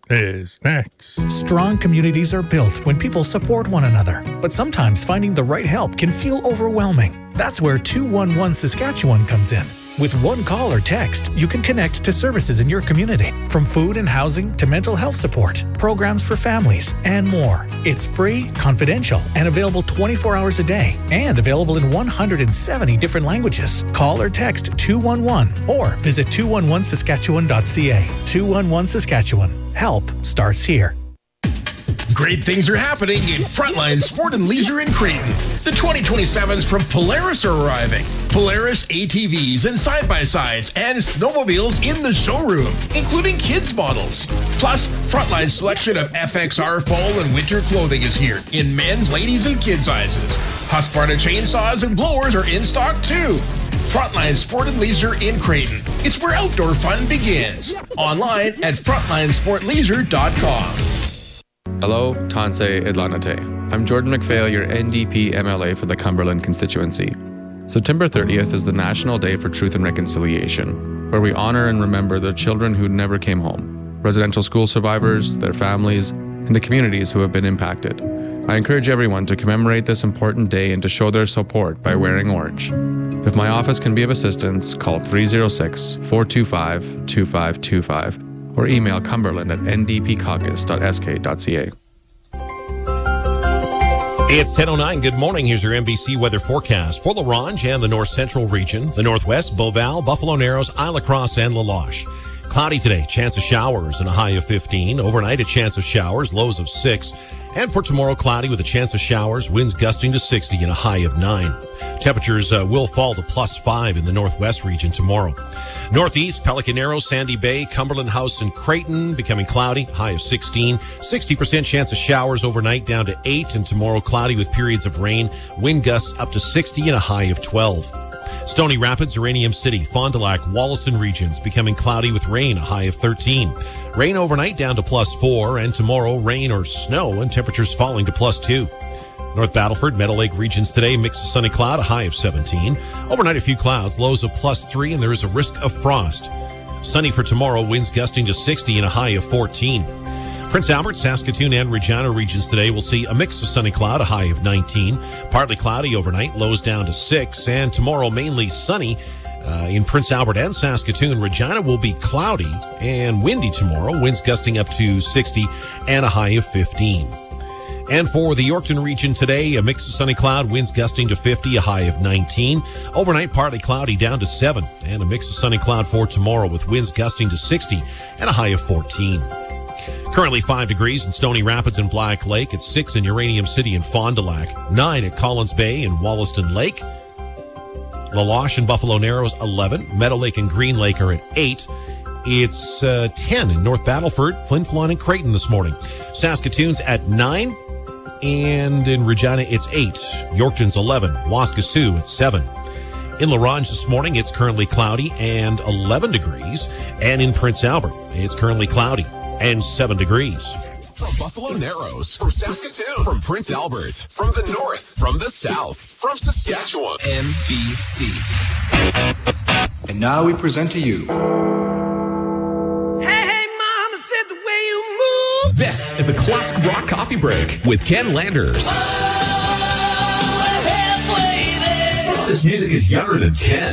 is next. Strong communities are built when people support one another, but sometimes finding the right help can feel overwhelming. That's where 211 Saskatchewan comes in. With one call or text, you can connect to services in your community, from food and housing to mental health support, programs for families, and more. It's free, confidential, and available 24 hours a day, and available in 170 different languages. Call or text 211 or visit 211saskatchewan.ca. 211 Saskatchewan. Help starts here. Great things are happening in Frontline Sport and Leisure in Creighton. The 2027s from Polaris are arriving. Polaris ATVs and side-by-sides and snowmobiles in the showroom, including kids models. Plus, Frontline's selection of FXR fall and winter clothing is here in men's, ladies, and kids sizes. Husqvarna chainsaws and blowers are in stock too. Frontline Sport and Leisure in Creighton. It's where outdoor fun begins. Online at frontlinesportleisure.com. Hello, Tansei Idlanate. I'm Jordan McPhail, your NDP MLA for the Cumberland constituency. September 30th is the National Day for Truth and Reconciliation, where we honor and remember the children who never came home, residential school survivors, their families, and the communities who have been impacted. I encourage everyone to commemorate this important day and to show their support by wearing orange. If my office can be of assistance, call 306-425-2525 or email cumberland@ndpcaucus.sk.ca. Hey, it's 10:09. Good morning. Here's your NBC weather forecast for La Ronge and the north central region, the northwest, Beauval, Buffalo Narrows, Isle La Crosse, and La Loche. Cloudy today, chance of showers and a high of 15. Overnight, a chance of showers, lows of 6. And for tomorrow, cloudy with a chance of showers, winds gusting to 60 and a high of 9. Temperatures will fall to +5 in the northwest region tomorrow. Northeast, Pelican Narrows, Sandy Bay, Cumberland House, and Creighton becoming cloudy, high of 16. 60% chance of showers overnight down to 8. And tomorrow, cloudy with periods of rain, wind gusts up to 60 and a high of 12. Stony Rapids, Uranium City, Fond du Lac, Wollaston regions becoming cloudy with rain, a high of 13. Rain overnight down to +4, and tomorrow rain or snow and temperatures falling to +2. North Battleford, Meadow Lake regions today, mix of sunny cloud, a high of 17. Overnight a few clouds, lows of +3, and there is a risk of frost. Sunny for tomorrow, winds gusting to 60 and a high of 14. Prince Albert, Saskatoon, and Regina regions today will see a mix of sunny cloud, a high of 19. Partly cloudy overnight, lows down to 6. And tomorrow, mainly sunny in Prince Albert and Saskatoon. Regina will be cloudy and windy tomorrow, winds gusting up to 60 and a high of 15. And for the Yorkton region today, a mix of sunny cloud, winds gusting to 50, a high of 19. Overnight, partly cloudy down to 7. And a mix of sunny cloud for tomorrow with winds gusting to 60 and a high of 14. Currently 5 degrees in Stony Rapids and Black Lake. It's 6 in Uranium City and Fond du Lac. 9 at Collins Bay and Wollaston Lake. La Loche and Buffalo Narrows, 11. Meadow Lake and Green Lake are at 8. It's 10 in North Battleford, Flin Flon, and Creighton this morning. Saskatoon's at 9. And in Regina, it's 8. Yorkton's 11. Waskesiu at 7. In La Ronge this morning, it's currently cloudy and 11 degrees. And in Prince Albert, it's currently cloudy and 7 degrees. From Buffalo Narrows, from Saskatoon, from Prince Albert, from the north, from the south, from Saskatchewan, NBC. And now we present to you. Hey, mama said the way you move. This is the Classic Rock Coffee Break with Ken Landers. Oh, halfway there. This music is younger than Ken.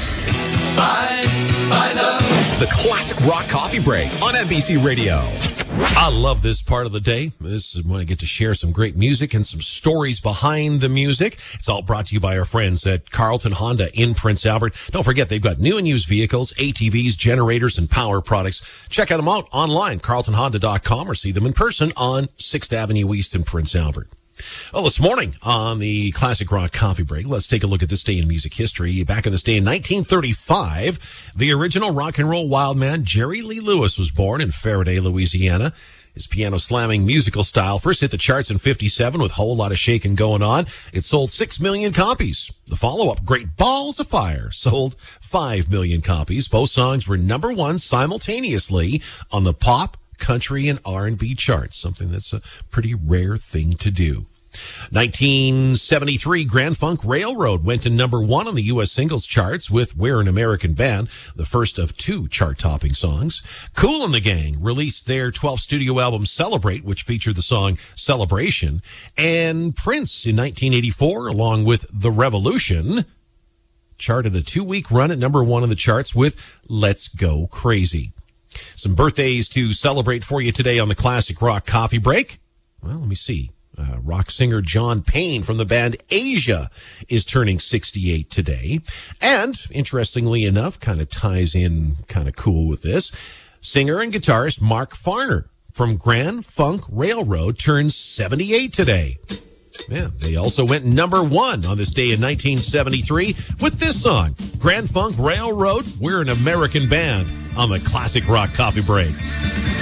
I love the Classic Rock Coffee Break on NBC Radio. I love this part of the day. This is when I get to share some great music and some stories behind the music. It's all brought to you by our friends at Carlton Honda in Prince Albert. Don't forget, they've got new and used vehicles, ATVs, generators, and power products. Check them out online, carltonhonda.com, or see them in person on 6th Avenue East in Prince Albert. Well, this morning on the Classic Rock Coffee Break, let's take a look at this day in music history. Back in this day in 1935, the original rock and roll wild man Jerry Lee Lewis was born in Faraday, Louisiana. His piano slamming musical style first hit the charts in 57 with a whole lot of shaking going on. It sold 6 million copies. The follow-up, Great Balls of Fire, sold 5 million copies. Both songs were number one simultaneously on the pop, country, and R&B charts, something that's a pretty rare thing to do. 1973, Grand Funk Railroad went to number 1 on the U.S. singles charts with We're an American Band, the first of 2 chart-topping songs. Kool and the Gang released their 12th studio album, Celebrate, which featured the song Celebration. And Prince in 1984, along with The Revolution, charted a 2-week run at number 1 on the charts with Let's Go Crazy. Some birthdays to celebrate for you today on the Classic Rock Coffee Break. Well, let me see. Rock singer John Payne from the band Asia is turning 68 today. And interestingly enough, kind of ties in kind of cool with this, singer and guitarist Mark Farner from Grand Funk Railroad turns 78 today. Yeah, they also went number 1 on this day in 1973 with this song, Grand Funk Railroad, We're an American Band, on the Classic Rock Coffee Break.